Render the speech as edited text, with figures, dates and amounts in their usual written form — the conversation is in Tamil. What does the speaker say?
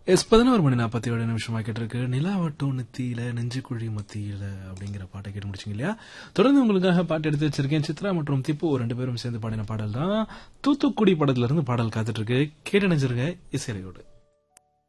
11:47 கேட்டிருக்கு. நிலாவட்டும் நெத்தியில நெஞ்சுக்குழி மத்தியில அப்படிங்கிற பாட்டை கேட்டு முடிச்சிங்க இல்லையா? தொடர்ந்து உங்களுக்காக பாட்டு எடுத்து வச்சிருக்கேன். சித்ரா மற்றும் திப்பு 2 பேரும் சேர்ந்து பாடின பாடல் தான். தூத்துக்குடி படத்துல இருந்து பாடல் காத்துட்டு இருக்கு. கேட்டு நினைச்சிருங்க இசையோடு.